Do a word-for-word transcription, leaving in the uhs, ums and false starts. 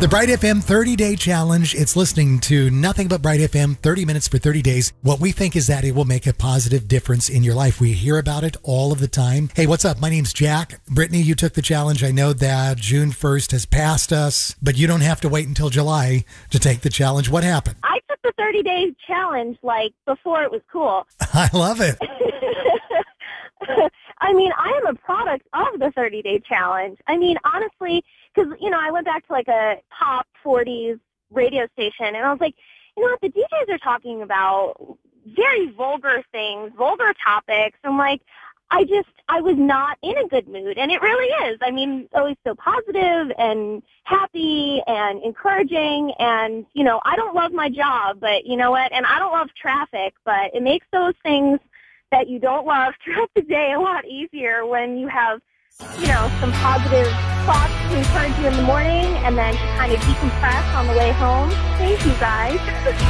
The Bright F M thirty-day challenge. It's listening to nothing but Bright F M, thirty minutes for thirty days. What we think is that it will make a positive difference in your life. We hear about it all of the time. Hey, what's up? My name's Jack. Brittany, you took the challenge. I know that June first has passed us, but you don't have to wait until July to take the challenge. What happened? I took the thirty-day challenge, like, before it was cool. I love it. I mean, I am a product of the thirty-day challenge. I mean, honestly, because, you know, I went back to, like, a top forties radio station, and I was like, you know what, the D Js are talking about very vulgar things, vulgar topics. I'm like, I just, I was not in a good mood, and it really is. I mean, always so positive and happy and encouraging, and, you know, I don't love my job, but you know what, and I don't love traffic, but it makes those things that you don't love throughout the day a lot easier when you have, you know, some positive thoughts to encourage you in the morning and then to kind of decompress on the way home. Thank you, guys.